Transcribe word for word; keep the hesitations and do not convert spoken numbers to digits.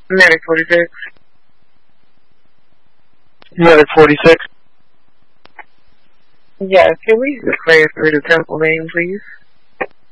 Medic forty-six. Medic forty-six. Yes, can we declare through the temple name, please?